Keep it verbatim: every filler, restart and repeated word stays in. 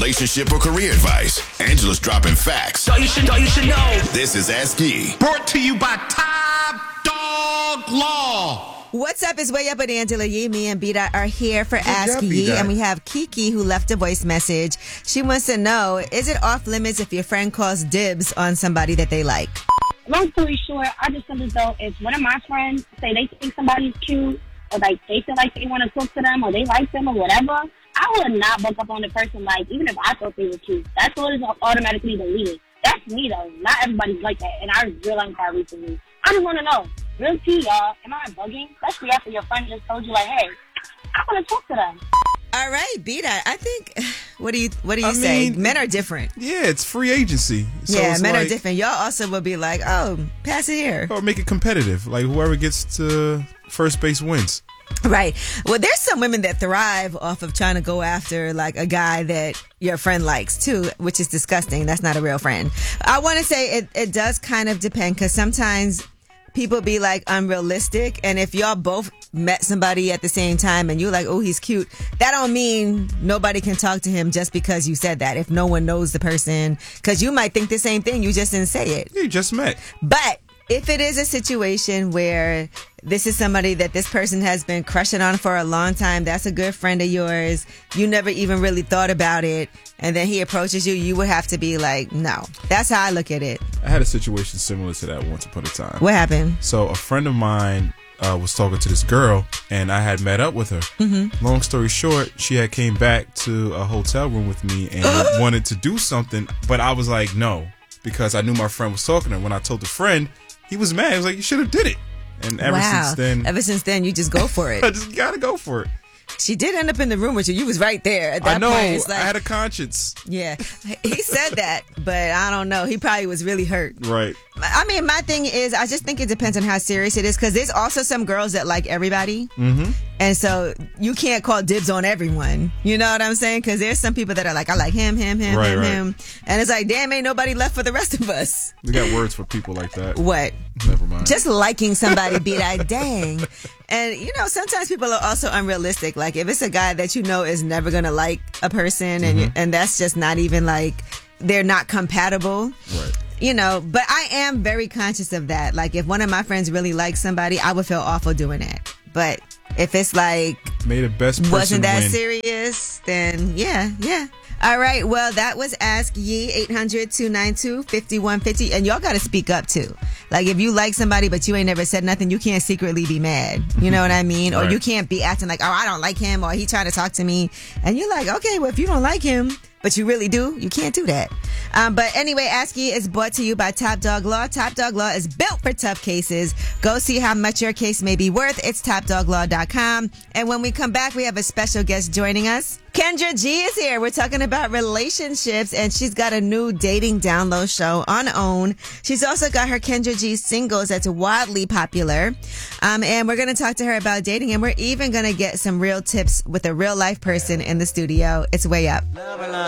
relationship or career advice. Angela's dropping facts. Thought you should, thought you should know. This is Ask Yee. Brought to you by Top Dog Law. What's up? It's Way Up with Angela Yee. Me and Bida are here for Ask job, Yee. B-Dot. And we have Kiki who left a voice message. She wants to know, is it off limits if your friend calls dibs on somebody that they like? Long story short, I just feel as though if one of my friends say they think somebody's cute, or like they feel like they want to talk to them, or they like them, or whatever, I would not book up on the person like, even if I thought they were cute. That's what is automatically deleted. That's me though. Not everybody's like that, and I realized that recently. I just want to know, real tea, y'all, am I bugging? Especially after your friend just told you like, hey, I want to talk to them. All right, Bida. I think, what do you what do you I say? mean, Men are different. Yeah, it's free agency. So yeah, it's men like, are different. Y'all also will be like, oh, pass it here. Or make it competitive. Like whoever gets to first base wins. Right. Well, there's some women that thrive off of trying to go after like a guy that your friend likes too, which is disgusting. That's not a real friend. I want to say it, it does kind of depend, because sometimes people be like unrealistic, and if y'all both met somebody at the same time and you're like, oh, he's cute, that don't mean nobody can talk to him just because you said that, if no one knows the person, because you might think the same thing, you just didn't say it. You just met. But if it is a situation where this is somebody that this person has been crushing on for a long time, that's a good friend of yours, you never even really thought about it, and then he approaches you, you would have to be like, no. That's how I look at it. I had a situation similar to that once upon a time. What happened? So a friend of mine uh, was talking to this girl, and I had met up with her. Mm-hmm. Long story short, she had came back to a hotel room with me and wanted to do something, but I was like, no, because I knew my friend was talking to her. When I told the friend, he was mad. He was like, you should have did it. And ever wow. since then, Ever since then, you just go for I it. just gotta go for it. She did end up in the room with you. You was right there at that I know. point. It's like, I had a conscience. yeah. He said that, but I don't know. He probably was really hurt. Right. I mean, my thing is, I just think it depends on how serious it is, because there's also some girls that like everybody. Mm-hmm. And so you can't call dibs on everyone. You know what I'm saying? Because there's some people that are like, I like him, him, him, Right, him, right. him. And it's like, damn, ain't nobody left for the rest of us. We got words for people like that. What? Never mind. Just liking somebody be like, dang. And, you know, sometimes people are also unrealistic. Like, if it's a guy that you know is never going to like a person, and, Mm-hmm. you, and that's just not even like, they're not compatible. Right. You know, but I am very conscious of that. Like, if one of my friends really likes somebody, I would feel awful doing that. But if it's like, May the best person wasn't that win. serious, then yeah, yeah. All right, well, that was Ask Yee, eight hundred, two nine two, five one five zero. And y'all got to speak up, too. Like, if you like somebody, but you ain't never said nothing, you can't secretly be mad. You know what I mean? Or Right. you can't be acting like, oh, I don't like him, or he trying to talk to me. And you're like, okay, well, if you don't like him, but you really do, you can't do that. Um, but anyway, Ask Yee is brought to you by Top Dog Law. Top Dog Law is built for tough cases. Go see how much your case may be worth. It's top dog law dot com. And when we come back, we have a special guest joining us. Kendra G is here. We're talking about relationships, and she's got a new dating download show on OWN. She's also got her Kendra G singles that's wildly popular. Um, and we're going to talk to her about dating, and we're even going to get some real tips with a real life person in the studio. It's Way Up.